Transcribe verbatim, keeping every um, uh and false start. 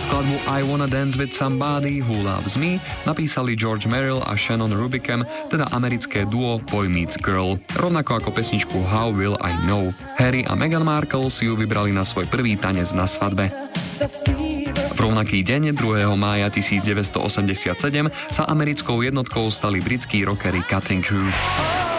Skladbu I Wanna Dance With Somebody Who Loves Me napísali George Merrill a Shannon Rubicam, teda americké duo Boy Meets Girl, rovnako ako pesničku How Will I Know. Harry a Meghan Markle si ju vybrali na svoj prvý tanec na svadbe. V rovnaký deň, druhého mája devätnásťstoosemdesiatsedem, sa americkou jednotkou stali britskí rockery Cutting Crew.